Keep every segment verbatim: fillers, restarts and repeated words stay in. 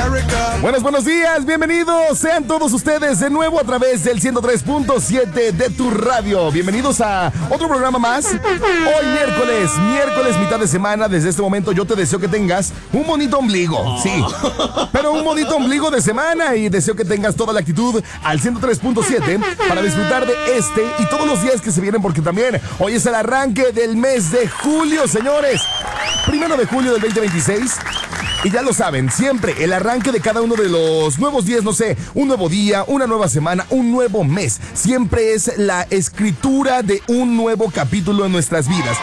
Buenos, buenos días, bienvenidos sean todos ustedes de nuevo a través del ciento tres punto siete de tu radio. Bienvenidos a otro programa más. Hoy miércoles, miércoles mitad de semana. Desde este momento yo te deseo que tengas un bonito ombligo, sí, pero un bonito ombligo de semana, y deseo que tengas toda la actitud al ciento tres punto siete para disfrutar de este y todos los días que se vienen, porque también hoy es el arranque del mes de julio, señores. Primero de julio del veinte veintiséis. Y ya lo saben, siempre el arranque de cada uno de los nuevos días, no sé, un nuevo día, una nueva semana, un nuevo mes, siempre es la escritura de un nuevo capítulo en nuestras vidas.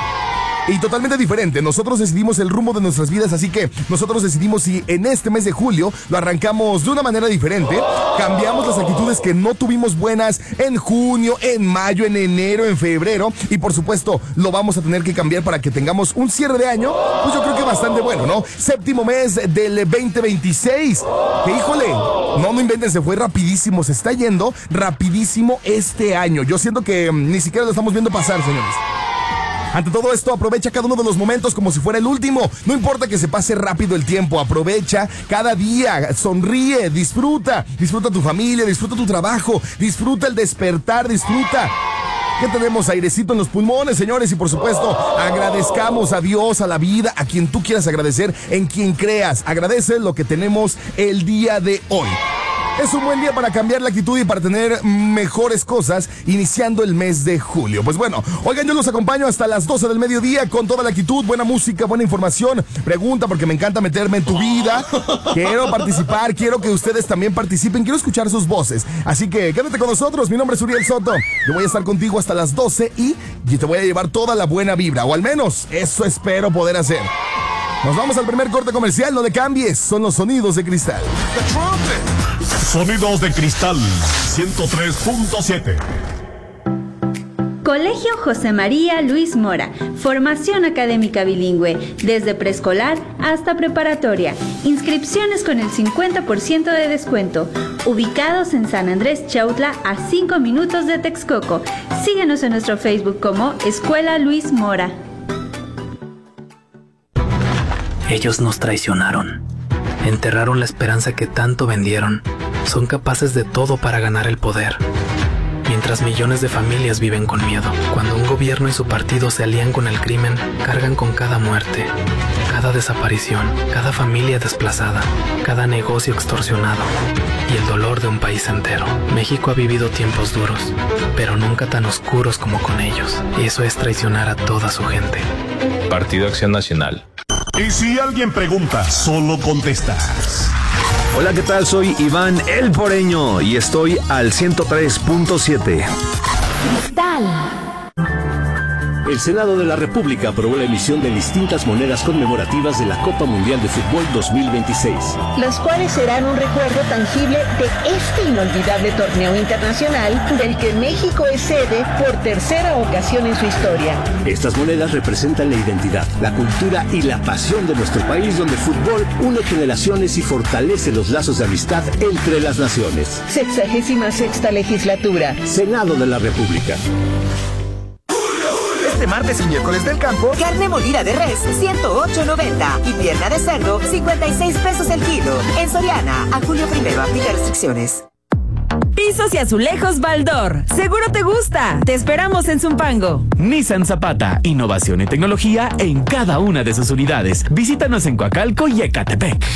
Y totalmente diferente, nosotros decidimos el rumbo de nuestras vidas, así que nosotros decidimos si en este mes de julio lo arrancamos de una manera diferente, cambiamos las actitudes que no tuvimos buenas en junio, en mayo, en enero, en febrero, y por supuesto lo vamos a tener que cambiar para que tengamos un cierre de año, pues yo creo que bastante bueno, ¿no? Séptimo mes del veinte veintiséis, que híjole, no, no inventen, se fue rapidísimo, se está yendo rapidísimo este año. Yo siento que mm, ni siquiera lo estamos viendo pasar, señores. Ante todo esto, aprovecha cada uno de los momentos como si fuera el último. No importa que se pase rápido el tiempo, aprovecha cada día, sonríe, disfruta. Disfruta tu familia, disfruta tu trabajo, disfruta el despertar, disfruta. Que tenemos airecito en los pulmones, señores, y por supuesto, agradezcamos a Dios, a la vida, a quien tú quieras agradecer, en quien creas. Agradece lo que tenemos el día de hoy. Es un buen día para cambiar la actitud y para tener mejores cosas iniciando el mes de julio. Pues bueno, oigan, yo los acompaño hasta las doce del mediodía con toda la actitud, buena música, buena información. Pregunta, porque me encanta meterme en tu vida. Quiero participar, quiero que ustedes también participen, quiero escuchar sus voces. Así que quédate con nosotros, mi nombre es Uriel Soto. Yo voy a estar contigo hasta las doce y te voy a llevar toda la buena vibra, o al menos eso espero poder hacer. Nos vamos al primer corte comercial, no le cambies, son los sonidos de cristal. Sonidos de Cristal ciento tres punto siete. Colegio José María Luis Mora, formación académica bilingüe, desde preescolar hasta preparatoria, inscripciones con el cincuenta por ciento de descuento, ubicados en San Andrés Chautla a cinco minutos de Texcoco. Síguenos en nuestro Facebook como Escuela Luis Mora. Ellos nos traicionaron, enterraron la esperanza que tanto vendieron, son capaces de todo para ganar el poder. Mientras millones de familias viven con miedo, cuando un gobierno y su partido se alían con el crimen, cargan con cada muerte, cada desaparición, cada familia desplazada, cada negocio extorsionado y el dolor de un país entero. México ha vivido tiempos duros, pero nunca tan oscuros como con ellos, y eso es traicionar a toda su gente. Partido Acción Nacional. Y si alguien pregunta, solo contestas. Hola, ¿qué tal? Soy Iván El Poreño y estoy al ciento tres punto siete. Cristal. El Senado de la República aprobó la emisión de distintas monedas conmemorativas de la Copa Mundial de Fútbol dos mil veintiséis. Las cuales serán un recuerdo tangible de este inolvidable torneo internacional del que México es sede por tercera ocasión en su historia. Estas monedas representan la identidad, la cultura y la pasión de nuestro país, donde el fútbol une generaciones y fortalece los lazos de amistad entre las naciones. Sexagésima sexta legislatura. Senado de la República. Este martes y miércoles del campo, carne molida de res, ciento ocho noventa y pierna de cerdo, cincuenta y seis pesos el kilo. En Soriana, a julio primero, aplica restricciones. Pisos y azulejos Baldor. Seguro te gusta. Te esperamos en Zumpango. Nissan Zapata. Innovación y tecnología en cada una de sus unidades. Visítanos en Coacalco y Ecatepec.